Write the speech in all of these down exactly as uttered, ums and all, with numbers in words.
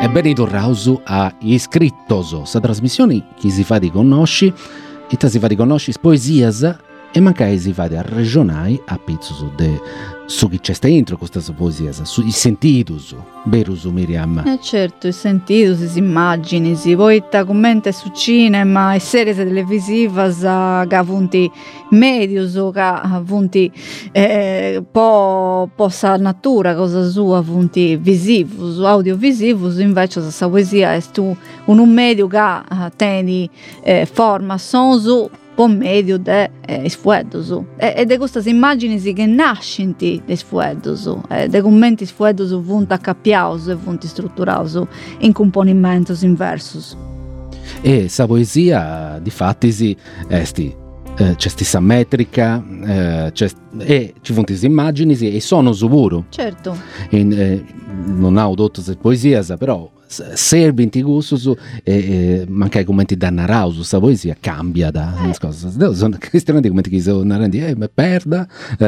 E ben tornato a Iscrittoso, sa trasmissione chi si fa di conosci, e si fa di conosci poesias e mancai si fa di arregionai a pizzo de su chi c'è sta intro questa poesia, su i sentitus, berus Miriam. Eh certo, i sentitus, le immagini, si poi ta commenta su cinema e serie televisive che avunti medius, che avunti eh, po, po sa natura, cosa sua, avunti visivus, audiovisivus, invece questa poesia è tu un, un medio che uh, tieni eh, forma, sonzu, po' medio de eh, sfueddus e de queste immagini che nascono dei sfueddus e de commenti sfueddus vunti accappiaus e vunti strutturaus in componimenti inversus. E sa poesia di fatti si esti eh, c'è stessa metrica eh, c'è, e ci sono queste immagini e sono sicuro certo in, eh, non ho detto se poesia però serve in gustus e, e manca i commenti da narraus questa poesia cambia da eh. cose sono questioni di commenti che sono narrandi eh ma perda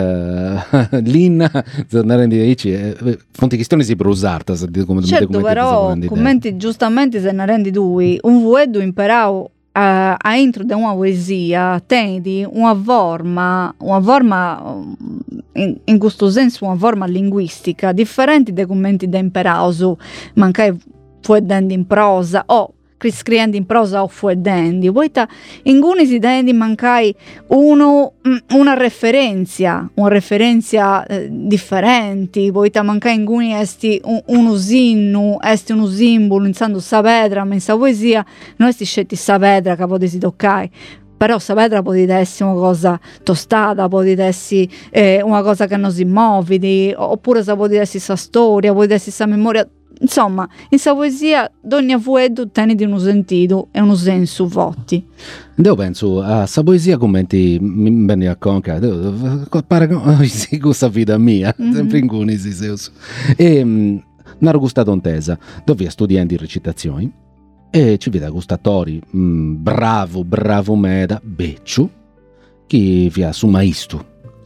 eh, linna sono narrandi dici eh, fonti questioni si per usarta come certo però commenti giustamente se narrandi due un vuedo imparau a, a intro di una poesia tendi una forma una forma in, in questo senso una forma linguistica differente dai commenti da imparau mancai fuedendi in prosa o scrivendo in prosa o fuedendi poi ta, in cui si dendi mancai uno, una referenza una referenza eh, differenti poi ta mancai in cui esti un, un usinnu esti un simbolo insando sa pedra ma in sa poesia non esti scetti sa pedra che potesi toccare però sa pedra potete essere una cosa tostata, potete essere eh, una cosa che non si muove oppure sa potete essere sa storia potete essere sa memoria. Insomma, in sa poesia ogni fuedo tiene di un sentito e un senso votti. Io penso a sa poesia commenti mi bene a conca, pare che questa vita mia, mm-hmm. sempre in cui si seus. E mh, una gusta tontesa, dove studiando recitazioni e ci vede gustatori, mh, bravo, bravo meda, becciu, che via su maestro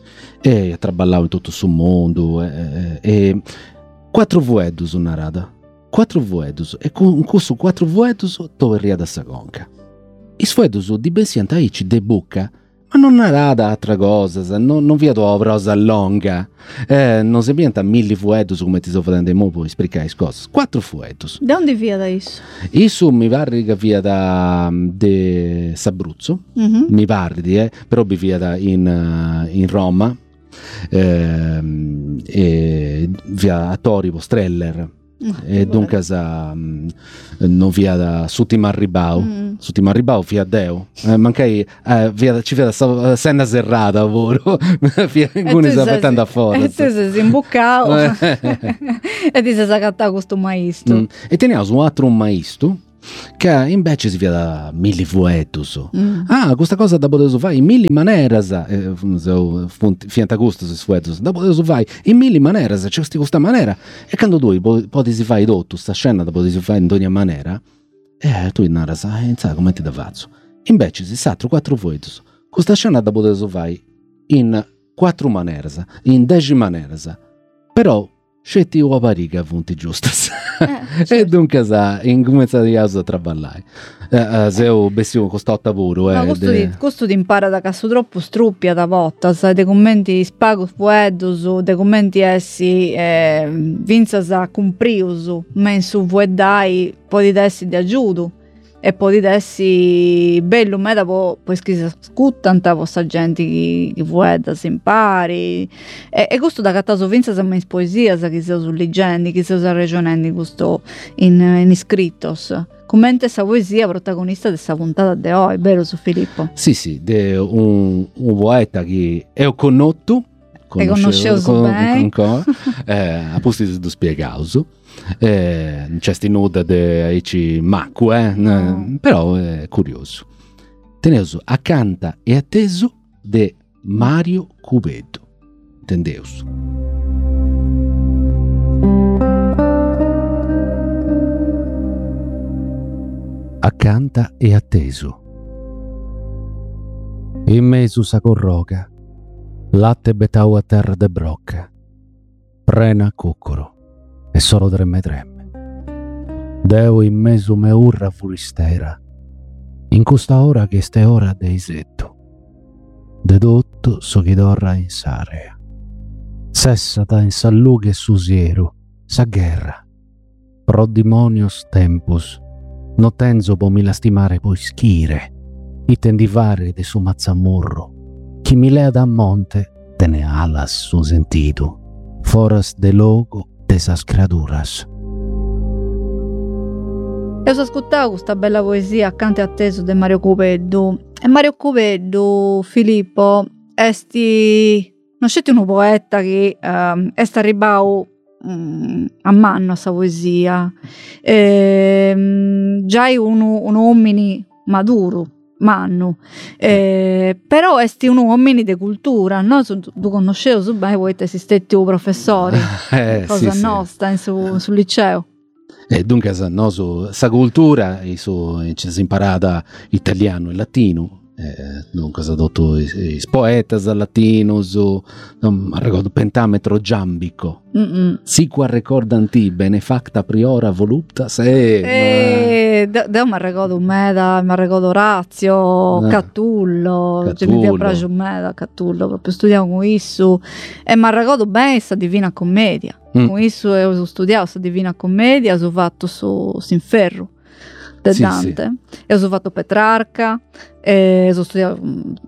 e ha traballato in tutto il mondo e, e quattro voedus una rada, quattro voedus e con questo quattro voedus torria da sagonca. I voedus di besianta ici de bucca, ma non narada altra cosa, non, non vedo a prosa longa, eh, non si pianta mille voedus come ti sto facendo mo puoi spiegare cose. Quattro voedus. Da dove via da isso? Isso mi pare che via da de S'Abruzzo, mm-hmm. mi pare di eh, però vi via da in, uh, in Roma. Eh, e via a Torivo Streller mm, e dunque sa, um, non via da Sutimarribau mm. Sutimarribau via Deo eh, mancai eh, via ci via da Senna Serrata lavoro via in sta aspettando a fuori e tu sei imbuccao e ti sei saccattato questo maestro mm. e teniamo un altro maestro che invece si vede da mille voetus mm. ah questa cosa da poter fare in mille maneras eh, fianta gusto si voetus da poter fare in mille maneras c'è questa maniera e quando tu potessi fare tutto sta scena da poter fare in ogni maniera eh tu naras eh, non sai come ti da faccio invece si satro quattro voetus questa scena da poter fare in quattro maneras in dieci maneras però scetti o pariga punti giustas eh, certo. E dunque sa in comincia di a traballare eh, se ho bessimo costa ottavoro eh, questo de... di questo ti impara da caso troppo struppia da votta sai dei commenti spago fuedos o dei commenti essi eh, vinzas a cumprius men su vuedai poi di essi di aggiudo e poi di essi bello me dopo poi si scuttano questa gente che, che vuole si impari e, e questo da cattaso vinza siamo in poesia che si su leggendi che si ragionando questo in, in iscrittos commenta questa poesia protagonista di questa puntata di oggi vero su Filippo? Sì sì de un, un poeta che è conosciuto e conoscevo con, bene con, eh, a posti di spiegauso eh, c'è sti nuda de ci macco eh, no. Però è curioso teneso accanta e atteso de Mario Cubeto intendeus accanta e atteso in mezzo sa corroca latte betau a terra de brocca prena coccoro e solo tremme tremme Deo in mezzo me urra furistera, in questa ora che ste ora dei setto, de tutto so chi dorra in sarea, sessata in sallughe e susiero, sa guerra, pro dimonios tempus, no tenzo po mi lastimare poi schire, itendivare de su mazzamurro, chi mi lea da monte, te ne alas su sentito, foras de logo de sas creaturas. Io ho ascoltato questa bella poesia accanto atteso di Mario Cupeddu. E Mario Cupeddu, Filippo, esti non c'è un poeta che uh, è arrivato um, a mano a questa poesia. E, già è un, un uomini maduro, manno, eh, però esti un uomini di cultura, no? Tu conoscevo su bene, voi esistete professori, eh, cosa sì, nostra sì. Su, sul liceo. E dunque, no, su sa cultura su, ci si imparata italiano e latino, eh, dunque sa dotto i, i poetas latino su non ricordo pentametro giambico. Mm-mm. Si qua ricordanti benefacta priora volupta se eh, ma... da mi ricordo meda, mi ricordo Orazio, no. Catullo, ce mi piace meda Catullo, proprio studiamo con isso e mi ricordo bene questa Divina Commedia. Mm. Con isso ho studiato questa Divina Commedia, ho fatto su Sinferro di sì, Dante, sì. E ho fatto Petrarca, e ho studiato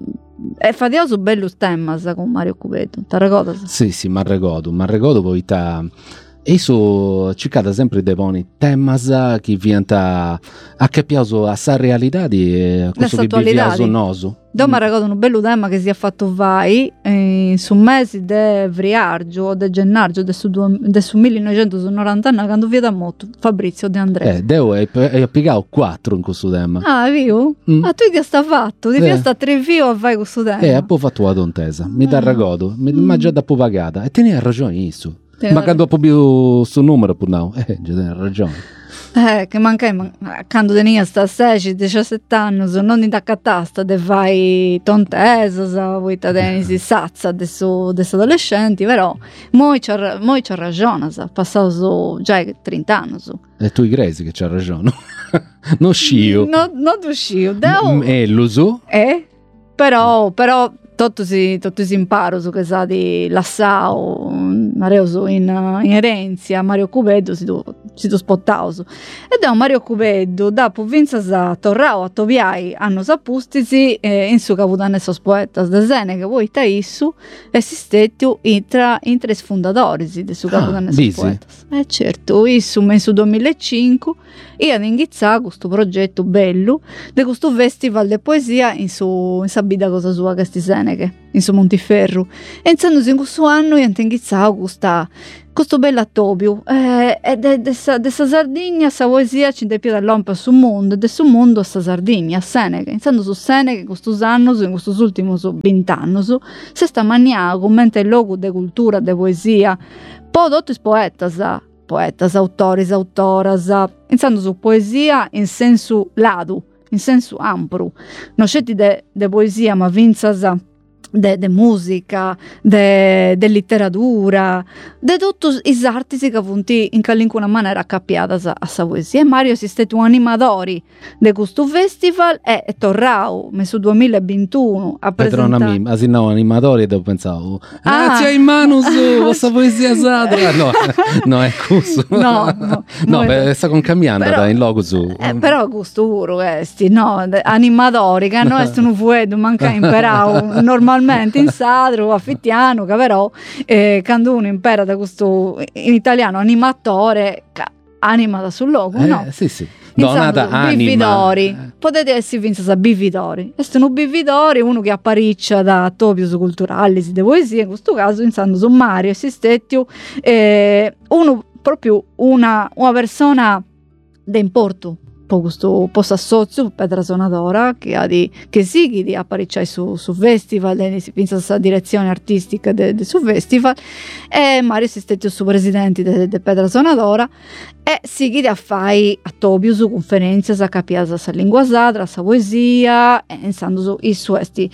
e fatiamo su bello temas con Mario Cupeddu, ti ricordi? Sì, sì, mi ricordo, mi ricordo poi ta... E su cercata sempre dei buoni temas che vienta a che piaso a sa realtà di questo che vivia su noso. Dopo mi ricordo un bello tema che si è fatto vai eh, su mesi de Vriargio o de Gennargio del su millenovecentonovanta quando via da molto Fabrizio De Andrea. Eh, Deo hai piegato quattro in questo tema. Ah, viu? Mm. Ah, tu ti sta fatto, ti eh. sta tre vio a vai questo tema. Eh, poi fatto la tontesa, mi dà ricordo, mi mm. già da po' pagata e te ne hai ragione isso. Ma quando ho più sul numero pur no, eh, già hai ragione. Eh, che manca quando tenia sta sedici diciassette anni, non in taccatasta, de fai tontesa, voi ta tenisi sazza adesso adolescenti, però moi c'ha moi c'ha ragione, sa, passato su già trenta anni su. E tu i credi che c'ha ragione? Non scio. No, non tu scio. Deo. E lo so? Eh? Però però tutto si, tutto si imparo su che sa di Lassao, Mario in, in erenzia, Mario Cupeddu si do, si do spottauso. E da Mario Cupeddu, dopo vinza sa torrao a Toviai, hanno sapustisi eh, in su caputane sos poetas de Sene, che voi ta issu, esistettiu intra, in tre fondatori de su caputane ah, sos poetas. Eh certo, issu in su duemilacinque e ad inghizzato questo progetto bello di questo festival di poesia in su in sabida cosa sua che sti Seneghe in su Montiferru e inizandosi in questo anno e hanno inghizzato questa questo bello attopio eh, e de sa Sardegna sa poesia ci deve più dall'ompa sul mondo e de sul mondo a sa Sardegna a Seneghe iniziando su Seneghe questo anno in questo ultimo venti anni se sta maniaco commenta il logo de cultura de poesia poi tutti i poetas poetas, autores, autoras, iniziando su poesia in senso ladu, in senso ampro. Non c'è di de, de poesia, ma vinzas de, de musica, de, de letteratura, de tutti i artisti che punti in qualunque maniera accappiata a questa poesia. E Mario è stato un animatore di questo festival e è tornato nel duemilaventuno a presentare. Ma sì, no, animatore e dopo pensavo, grazie ah. in mano su questa poesia sadra. No, no, è questo. No, no, no, no sta con cambiando da in logo su. Eh, però questo puro questi, no, animatori che non sono fuori, manca imparare normalmente in sadro, affittiano, che però eh, quando uno impara da questo in italiano animatore anima da sul logo, eh, no? Sì, sì. Donata anima. Bividori. Potete essere vinti a bividori. Questo è un bividori, uno che appariccia da topios culturali, di poesia, in questo caso insando su Mario Sistettiu, eh, uno proprio una, una persona d'importo po questo post assozio Pedra Sonadora che ha di che sighi di apparicciare su su festival e si pensa alla direzione artistica de, de su festival e Mario si stette su presidente de, de Pedra Sonadora e sighi di affai a Tobio su conferenze a capiasa sa lingua sadra sa poesia e insando su i suesti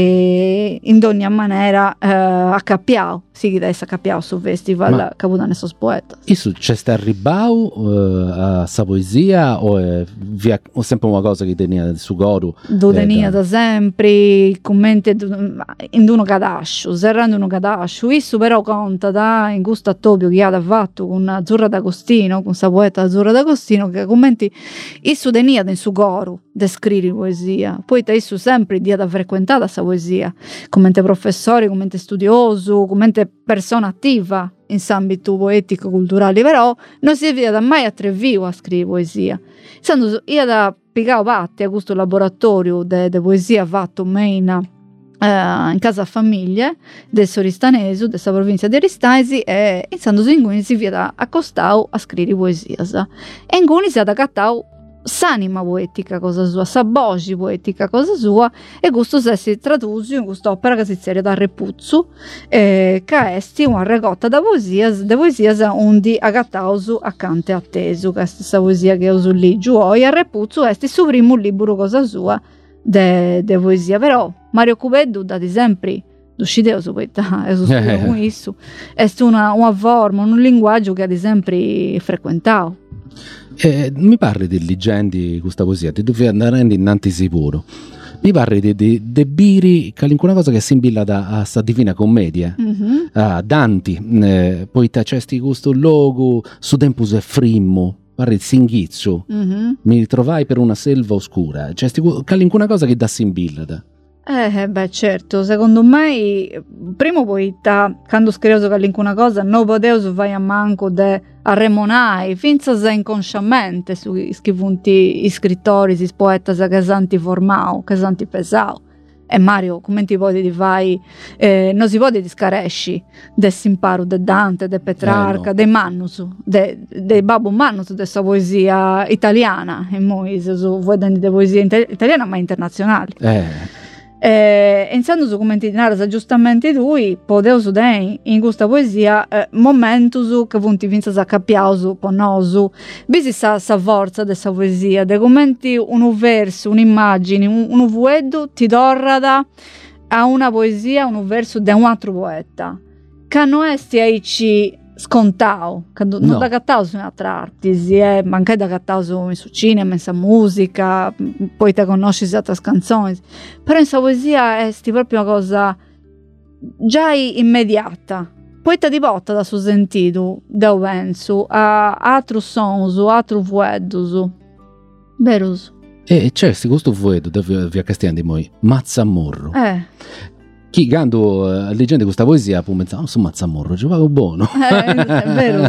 e in ogni maniera eh, a capiao sighi da essa capiao su festival caputane sos poetas. Isso c'è sta ribau uh, a sa poesia o è via, o sempre una cosa che tenia su goru? Do tenia eh, da sempre, commenti in uno cadascio, serrando uno cadascio, isso però conta da in gusto a Tobio che ha fatto con Azzurra D'Agostino, con sa poeta Azzurra D'Agostino, che commenti isso tenia in su goru de scrivere poesia, poi te isso sempre dia da frequentata sa poesia, commente professore, commente studioso, commente persona attiva in ambito poetico culturale, però non si è mai atrevivo a scrivere poesia. Sendo io da piccavo parte a questo laboratorio de, de poesia fatto in, eh, in casa famiglie del Soristanesu, della provincia di Aristaisi, e in in cui si via accostavo a scrivere poesia. E in cui si è adattato s'anima poetica cosa sua, sa voce poetica cosa sua, e questo si traduce in quest'opera che si serie da Repuzzu, eh, che è una raccolta da poesia, da poesia undi agattausu accante attesu, che è questa poesia che uso lì giù, e a Repuzzu è il primo libro cosa sua de, de poesia, però Mario Cubeddu da sempre l'usciteo su poeta è studio con isso, è una, una forma, un linguaggio che ad esempio frequentavo. Eh, mi parli di leggende questa poesia, ti devi andare innanti sicuro. Mi parli di, di, di biri, qualunque cosa che si imbilla da a sta Divina Commedia, mm-hmm. a Danti, eh, poi c'è questo logo, su tempus e frimmo, parli di Singhizzo, mm-hmm. mi trovai per una selva oscura, c'è qualunque cosa che da si imbilla da. Eh, beh, certo, secondo me, primo poeta, quando scrivo qualunque cosa, non potevo vai a manco de arremonai, finza se inconsciamente su scrivunti i scrittori, i poeti che santi formao, che santi pesao. E Mario, come ti puoi di vai, eh, non si può di scaresci del Simparo, de Dante, de Petrarca, eh no. de Mannus, de, de Babbo Mannus, de sua poesia italiana, e noi su voi di poesia italiana ma internazionale. Eh. Eh, iniziando su come ti narra giustamente lui, potevo su dei in questa poesia eh, momentus che punti vinza sa capiausu, ponosu, bisi sa, sa forza dessa poesia, de commenti un verso, un'immagine, un, un vuedo ti dorrada a una poesia, un verso de un altro poeta, che non esti aici scontao, che non no. da cattao su un'altra artisi, eh, ma anche da cattao su, su cinema, in sa musica, poi te conosci altre canzoni, però in sa poesia è proprio una cosa già immediata, poi te ti porta da suo sentito, da penso, a altro sonso, altro vuedo, verus. E c'è questo vuedo, da via Castian di Moi, Mazzamorro. Eh. Chi quando uh, leggendo questa poesia può pensare, oh, su Mazzamorro, ci vado buono. Eh, è vero.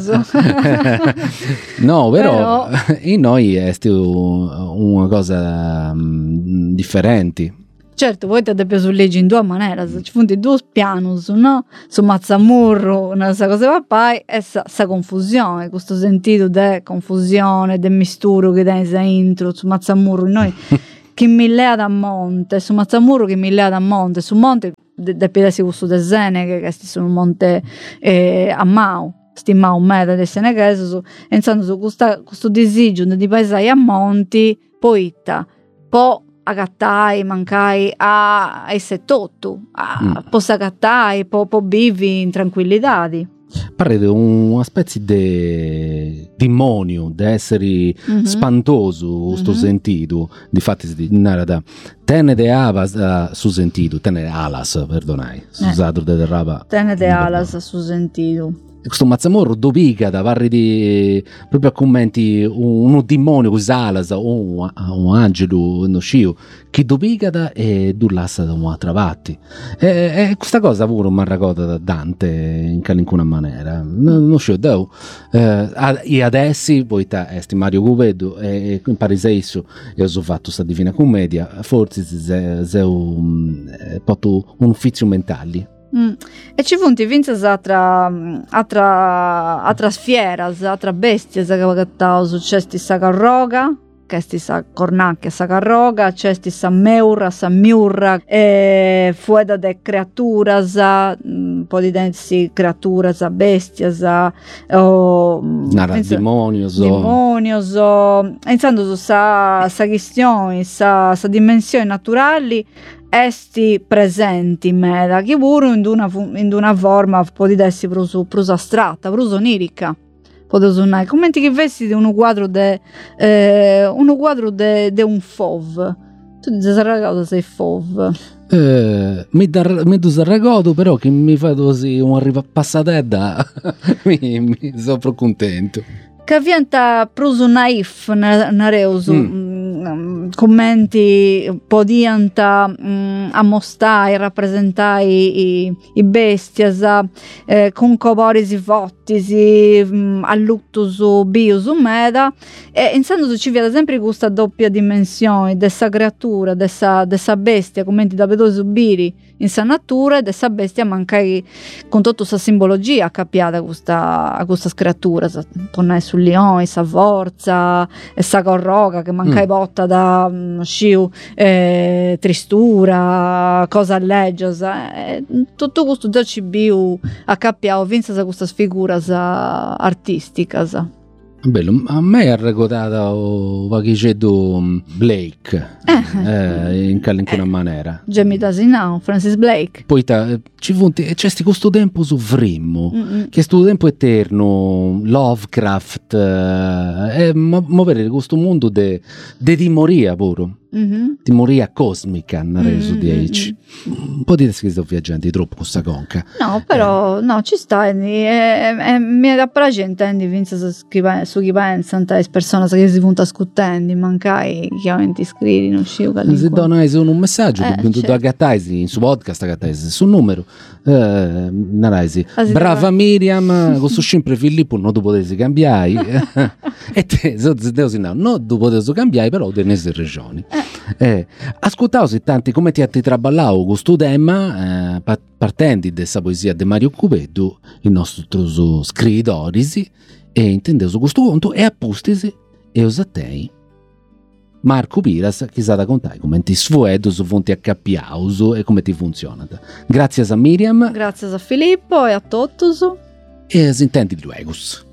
No, però, però in noi è una cosa um, differente. Certo, voi te devi su leggi in due maniere, ci sono due piani, no? Su Mazzamorro, una cosa va poi, e sa, sa confusione, questo sentito di confusione, di misturo che dai sa intro, su Mazzamorro, noi che millea da monte, su Mazzamorro che millea da monte, su monte da piedesi questo de Seneghe, che è su un monte eh, a Mau, stimma un metro del Seneghese, su, pensando su questa, questo disagio di paesai a monti, poi po' agattai, mancai a, a settotto, a, mm. po' s'agattai, po', po' vivi in tranquillità. Parli di una specie di demonio, di essere mm-hmm. spantoso, questo mm-hmm. sentito, difatti si narra tene de avas uh, su sentito, tene alas, perdonai, scusate eh. de raba. Tene de alas su sentito. Questo Mazzamorro dopica da parli di proprio a commenti un, un demonio con alas o un, un angelo no scio che dopica da e dullassa da un'altra parte e, e questa cosa pure mi ha raccontato da Dante in qualunque maniera non, non scio da eh, e adesso poi ta esti Mario Cubeddu e in Parisesso e ho fatto sta Divina Commedia forse se, se un, potto un ufficio mentale. Mm. E ci funti vinzas atra atra atra sfieras, atra bestias che cattau succesti sa carroga, che sa cornacchia, sa carroga, c'è sa meura, sa miurra, e fueda de creaturas, un po' di densi creaturas, bestias, o Nara, demonios, demonios, iniziando sa sa questione, sa sa dimensioni naturali esti presenti meda, che pure in una, in una forma può essere più, più astratta, più onirica. Potete commenti che vesti di un quadro de eh, un quadro de, de un fov. Tu ti sei ragato sei fov. Eh, mi da mi dus arragodo, però che mi fa così un arriva passatedda mi, mi sono proprio contento. Che vienta pruso naif nareusu mm. commenti podianta mm, ammostare, rappresentare i, i bestias eh, con coboris vottisi mm, alluttus bius meda, e insando ci vede sempre questa doppia dimensione dessa creatura, dessa, dessa bestia, commenti da vedo subiri in sa natura, e dessa bestia mancai con tutta questa simbologia accappiata a questa, a questa creatura, tornai sul leone, sa forza, e sa corroga che mancai mm. botta da um, sciu eh, tristura, cosa leggiasa, eh, tutto questo già ci biu accappiato vinsa sa questa figuras artisticas. Bello, a me ha ricordato Vachiceddu Blake eh. Eh, in qualche maniera. Jamie Tasinau, Francis Blake. Poi ta, ci fu c'è questo tempo su Frimmo, mm-hmm. che è questo tempo eterno, Lovecraft, eh, e muovere questo mondo de, de timoria pure. Mm-hmm. Timoria cosmica hanno reso di age. Un po' di descrizione viaggianti troppo questa conca. No, però eh. no, ci sta e, e, e mi da piacere intendi vince su chi su chi pensano le persone che si punta scuttendo mancai chiaramente iscritti non sciu se donai un messaggio eh, tu certo. Agattaisi in su podcast agattaisi sul numero eh, naraisi brava va. Miriam con su sempre Filippo non tu potessi cambiare e te so devo no non tu potessi cambiare però te ne sei regioni eh. Eh, ascoltavo tanti come ti atti traballavo con sto tema eh, partendo da questa poesia di Mario Cupeddu il nostro scrittorisi e intendevo su questo conto e appustisi e usatei Marco Piras che sa da contare come ti sfuedo su fonti accappiauso e come ti funziona. Grazie a Miriam, grazie a Filippo e a Tottus e si intendi luegus.